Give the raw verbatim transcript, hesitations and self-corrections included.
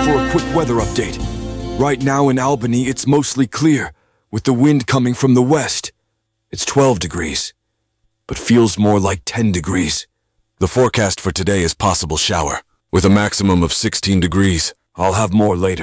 for a quick weather update. Right now in Albany, it's mostly clear, with the wind coming from the west. It's twelve degrees, but feels more like ten degrees. The forecast for today is possible shower, with a maximum of sixteen degrees. I'll have more later.